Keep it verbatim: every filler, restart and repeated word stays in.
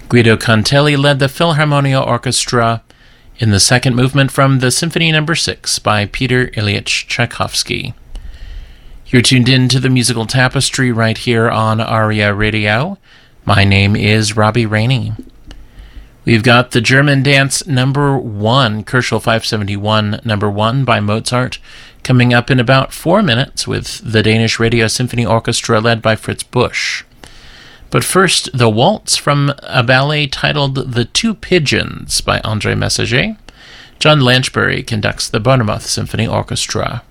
Guido Contelli led the Philharmonia Orchestra in the second movement from the Symphony Number six by Peter Ilyich Tchaikovsky. You're tuned in to the Musical Tapestry right here on Aria Radio. My name is Robbie Rainey. We've got the German Dance Number One, Kerschel five seventy-one Number One by Mozart, coming up in about four minutes with the Danish Radio Symphony Orchestra led by Fritz Busch. But first, the waltz from a ballet titled The Two Pigeons by André Messager. John Lanchbury conducts the Bournemouth Symphony Orchestra.